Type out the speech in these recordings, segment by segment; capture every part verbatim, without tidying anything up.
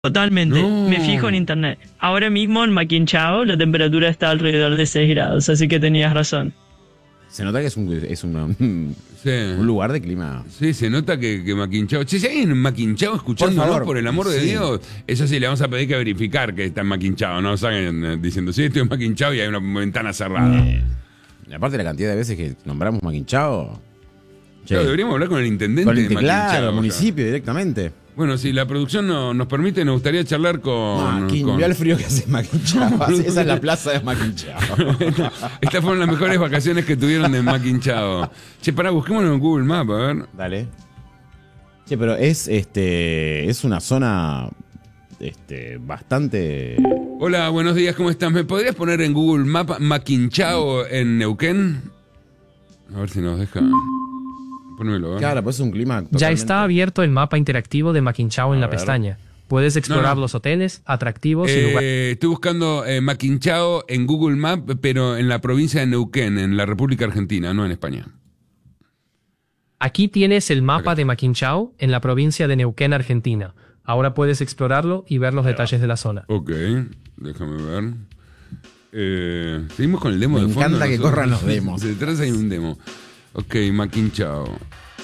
Totalmente, No. me fijo en internet. Ahora mismo en Maquinchao la temperatura está alrededor de seis grados, así que tenías razón. Se nota que es un, es una- un Sí. lugar de clima. Sí, se nota que, que Maquinchao. Si hay en Maquinchao escuchándonos, Por por, favor. el amor de Sí. Dios, eso sí, le vamos a pedir que verificar que está en Maquinchao, no salgan eh, diciendo, sí, estoy en Maquinchao y hay una ventana cerrada. Eh, y aparte la cantidad de veces que nombramos Maquinchao. Che, Claro, deberíamos hablar con el intendente con el de Maquinchao. claro, ya. municipio directamente. Bueno, si la producción no- nos permite, nos gustaría charlar con... Maquin, con- mirá el frío que hace Maquinchao. Esa es la plaza de Maquinchao. Estas fueron las mejores vacaciones que tuvieron de Maquinchao. Che, pará, busquémoslo en Google Maps, a ver. Dale. Che, pero es este es una zona este bastante. Hola, buenos días, ¿cómo estás? ¿Me podrías poner en Google Maps Maquinchao en Neuquén? A ver si nos deja. Pónmelo, a ver. Claro, pues es un clima. Ya totalmente- está abierto el mapa interactivo de Maquinchao en A la ver. pestaña. Puedes explorar No, no. los hoteles, atractivos y lugares. Eh, estoy buscando eh, Maquinchao en Google Maps, pero en la provincia de Neuquén, en la República Argentina, no en España. Aquí tienes el mapa Ok. de Maquinchao en la provincia de Neuquén, Argentina. Ahora puedes explorarlo y ver los detalles de la zona. Ok, déjame ver. Eh, seguimos con el demo Me de fondo. encanta que nosotros. corran los demos. Detrás hay un demo. Ok, Maquinchao.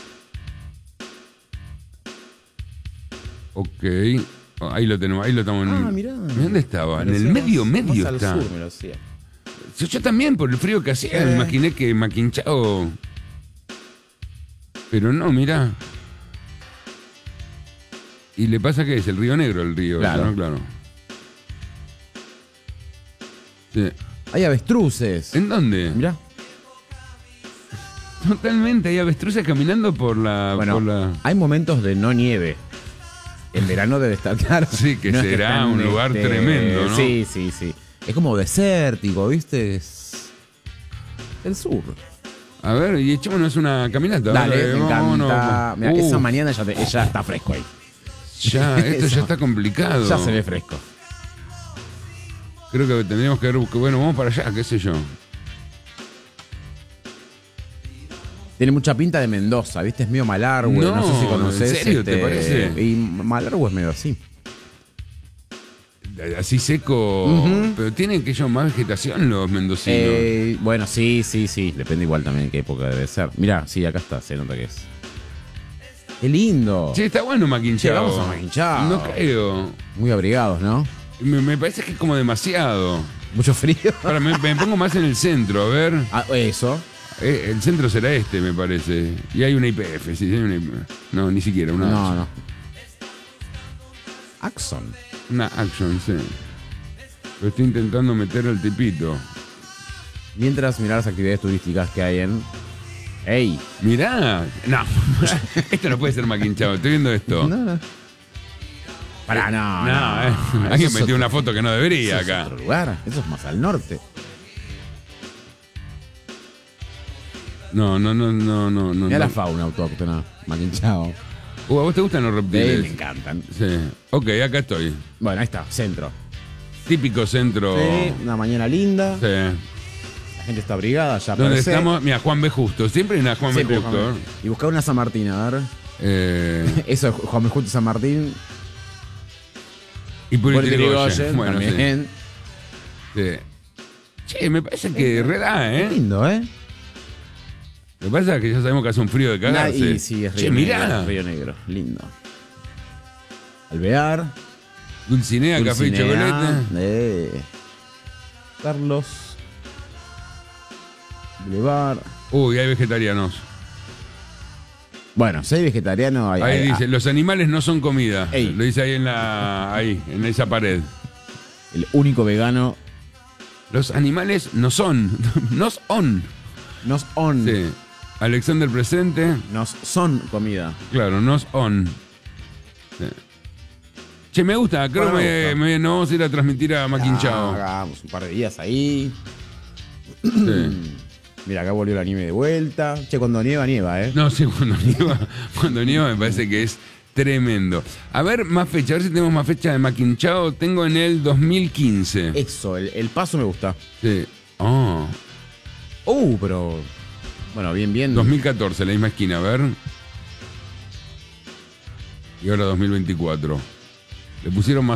Ok. Oh, ahí lo tenemos, ahí lo estamos. Ah, mirá. ¿Dónde estaba? En Me el lo medio, hacía más- medio más está. al sur me lo hacía. Yo, yo también, por el frío que hacía, Eh. me imaginé que Maquinchao. Pero no, mirá. ¿Y le pasa qué es? El Río Negro, el río. Claro. ¿no? Claro. Sí. Hay avestruces. ¿En dónde? Mirá. Totalmente, hay avestruces caminando por la. Bueno, por la... hay momentos de no nieve. En verano debe estar claro. Sí, que es será están, un lugar tremendo, ¿no? Sí, sí, sí. Es como desértico, ¿viste? Es el sur. A ver, y echémonos una caminata. Dale, Dale, me vámonos. encanta. Mirá, Uh, esa mañana ya, te- ya está fresco ahí. Ya, esto Eso. ya está complicado. Ya se ve fresco. Creo que tendríamos que ver. que, Bueno, vamos para allá, qué sé yo. Tiene mucha pinta de Mendoza, ¿viste? Es medio Malargüe. No, No, sé si conoces. ¿en serio te parece? Y Malargüe es medio así. Así seco. Ujú. Pero tienen que ellos más vegetación los mendocinos. Eh, bueno, sí, sí, sí. Depende igual también en qué época debe ser. Mirá, sí, acá está, se nota que es. ¡Qué lindo! Che, está bueno Maquinchao. Che, vamos a Maquinchao. No creo. Muy abrigados, ¿no? Me, me parece que es como demasiado. Mucho frío. Ahora, me, me pongo más en el centro, a ver. Ah, eso. Eh, el centro será este, me parece. Y hay una I P F, sí, hay una I P F. No, ni siquiera, una No, Action. no. Axon. Una Action, sí. Pero estoy intentando meter el tipito. Mientras mirar las actividades turísticas que hay en. ¡Ey! Mirá. No. Esto no puede ser Maquinchao. Estoy viendo esto. No, no. Pará, no. No, no, eh. Eso Alguien es metió otro- una foto que no debería eso es acá. otro lugar. Eso es más al norte. No, no, no, no, no. no Mira no. la fauna autóctona. Maquinchao. Uh, ¿a vos te gustan los Sí, reptiles? me encantan. Sí. Ok, acá estoy. Bueno, ahí está, centro. Típico centro. Sí, una mañana linda. Sí. La gente está abrigada, ya ¿Dónde parece. estamos? Mira, Juan B. Justo. Siempre hay una Juan Siempre B. Justo. Juan B. Y buscar una San Martín, a ver. Eh, Eso es Juan B. Justo San Martín. y Purito Purito Yrigoyen. Yrigoyen, Bueno, sí. también. Sí. Che, me parece que re da, ¿eh? Lindo, ¿eh? Lo que pasa es que ya sabemos que hace un frío de Na- cagarse. y sí, es Río Che, Negro. mirá. Río Negro, lindo. Alvear. Dulcinea, café y Dulcinea, chocolate. eh, Carlos. Boulevard. Uy, hay vegetarianos. Bueno, soy vegetariano. Hay, Ahí hay- dice, los animales no son comida. Ey. Lo dice ahí en la. ahí, en esa pared. el único vegano. Los animales no son. No son. Nos on. Sí. Alexander presente. Nos son comida. Claro, no on. Sí. Che, me gusta. Creo Bueno, que me me, gusta. me- nos vamos a ir a transmitir a Maquinchao. Ah, hagamos un par de días ahí. Sí. Mira, acá volvió la nieve de vuelta. Che, cuando nieva, nieva, ¿eh? No, sí, cuando nieva, cuando nieva me parece que es tremendo. A ver, más fecha, a ver si tenemos más fecha de Maquinchao. Tengo en el dos mil quince. Eso, el, el paso me gusta. Sí. Oh, Uh, pero. Bueno, bien, bien. dos mil catorce, la misma esquina, a ver. Y ahora dos mil veinticuatro. Le pusieron